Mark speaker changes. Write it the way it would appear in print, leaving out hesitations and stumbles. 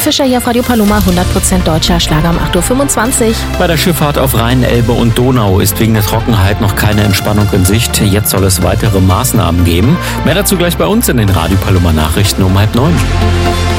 Speaker 1: Fischer hier auf Radio Paloma, 100% deutscher Schlager um 8.25 Uhr.
Speaker 2: Bei der Schifffahrt auf Rhein, Elbe und Donau ist wegen der Trockenheit noch keine Entspannung in Sicht. Jetzt soll es weitere Maßnahmen geben. Mehr dazu gleich bei uns in den Radio Paloma Nachrichten um 8:30.